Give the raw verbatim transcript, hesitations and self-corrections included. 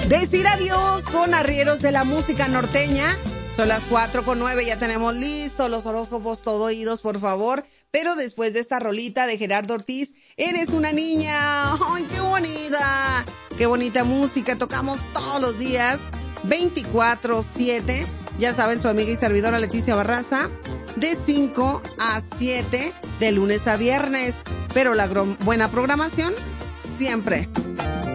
Decir adiós con arrieros de la música norteña. Son las cuatro con nueve, ya tenemos listos los horóscopos, todo oídos, por favor. Pero después de esta rolita de Gerardo Ortiz, eres una niña. ¡Ay, qué bonita! ¡Qué bonita música! Tocamos todos los días, veinticuatro siete. Ya saben, su amiga y servidora Leticia Barraza, de cinco a siete, de lunes a viernes. Pero la buena programación, siempre.